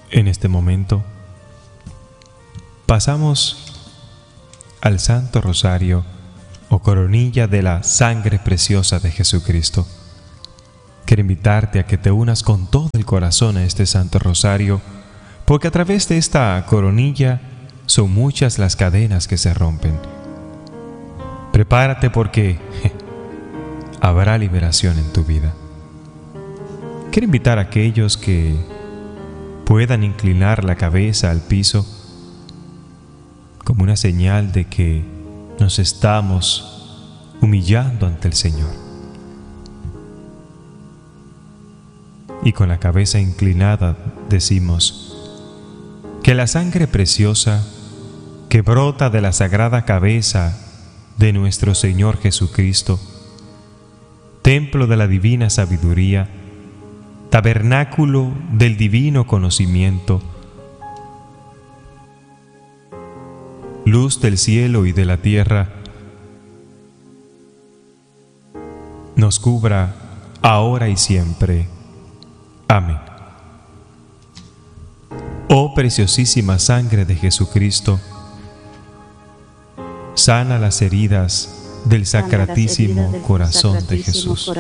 En este momento pasamos al Santo Rosario o coronilla de la sangre preciosa de Jesucristo. Quiero invitarte a que te unas con todo el corazón a este Santo Rosario, porque a través de esta coronilla son muchas las cadenas que se rompen. Prepárate porque habrá liberación en tu vida. Quiero invitar a aquellos que puedan inclinar la cabeza al piso como una señal de que nos estamos humillando ante el Señor. Y con la cabeza inclinada decimos que la sangre preciosa que brota de la sagrada cabeza de nuestro Señor Jesucristo, templo de la divina sabiduría, tabernáculo del divino conocimiento, luz del cielo y de la tierra, nos cubra ahora y siempre. Amén. Oh preciosísima sangre de Jesucristo, sana las heridas del sacratísimo corazón de Jesús.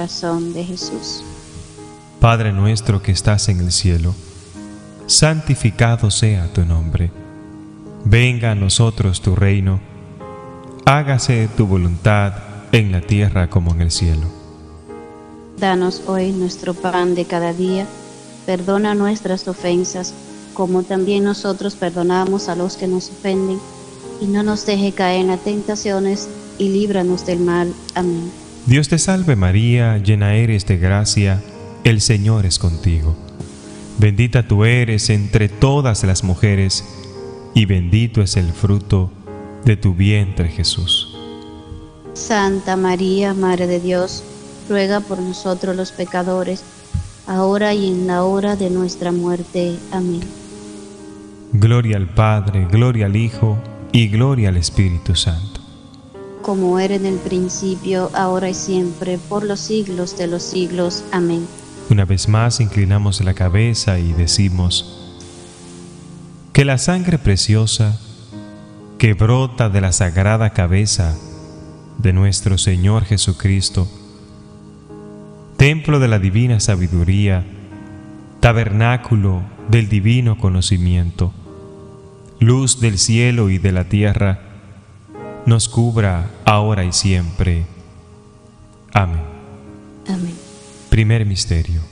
Padre nuestro que estás en el cielo, santificado sea tu nombre. Venga a nosotros tu reino. Hágase tu voluntad en la tierra como en el cielo. Danos hoy nuestro pan de cada día. Perdona nuestras ofensas, como también nosotros perdonamos a los que nos ofenden. Y no nos deje caer en las tentaciones, y líbranos del mal. Amén. Dios te salve María, llena eres de gracia, el Señor es contigo. Bendita tú eres entre todas las mujeres, y bendito es el fruto de tu vientre Jesús. Santa María, Madre de Dios, ruega por nosotros los pecadores, ahora y en la hora de nuestra muerte. Amén. Gloria al Padre, gloria al Hijo, y gloria al Espíritu Santo. Como era en el principio, ahora y siempre, por los siglos de los siglos. Amén. Una vez más inclinamos la cabeza y decimos que la sangre preciosa que brota de la sagrada cabeza de nuestro Señor Jesucristo, templo de la divina sabiduría, tabernáculo del divino conocimiento, luz del cielo y de la tierra, nos cubra ahora y siempre. Amén. Amén. Primer misterio.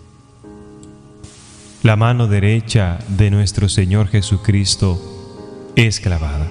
La mano derecha de nuestro Señor Jesucristo es clavada.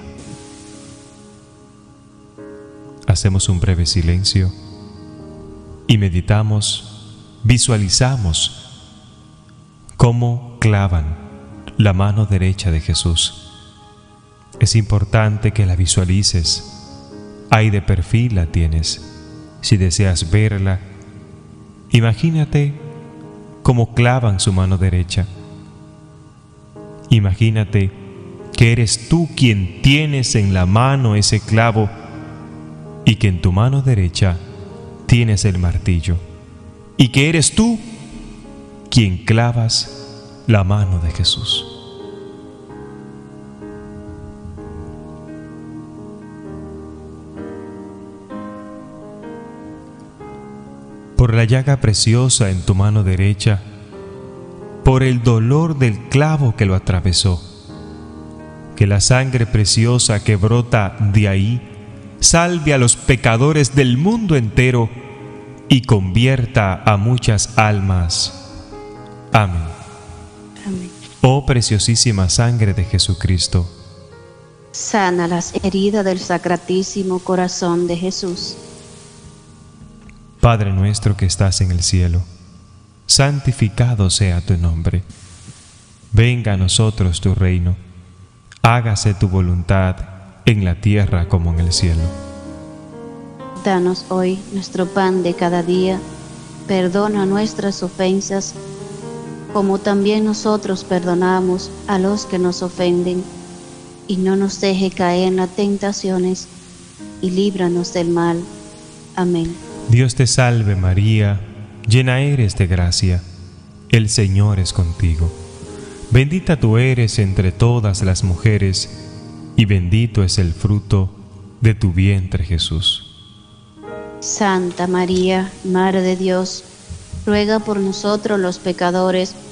Hacemos un breve silencio y meditamos, visualizamos cómo clavan la mano derecha de Jesús. Es importante que la visualices. Ahí de perfil la tienes. Si deseas verla, imagínate cómo clavan su mano derecha. Imagínate que eres tú quien tienes en la mano ese clavo y que en tu mano derecha tienes el martillo y que eres tú quien clavas la mano de Jesús. Por la llaga preciosa en tu mano derecha, por el dolor del clavo que lo atravesó, que la sangre preciosa que brota de ahí salve a los pecadores del mundo entero y convierta a muchas almas. Amén. Amén. Oh preciosísima sangre de Jesucristo, sana las heridas del sacratísimo corazón de Jesús. Padre nuestro que estás en el cielo, santificado sea tu nombre. Venga a nosotros tu reino. Hágase tu voluntad en la tierra como en el cielo. Danos hoy nuestro pan de cada día. Perdona nuestras ofensas, como también nosotros perdonamos a los que nos ofenden. Y no nos deje caer en las tentaciones, y líbranos del mal. Amén. Dios te salve María, llena eres de gracia, el Señor es contigo. Bendita tú eres entre todas las mujeres, y bendito es el fruto de tu vientre, Jesús. Santa María, Madre de Dios, ruega por nosotros los pecadores,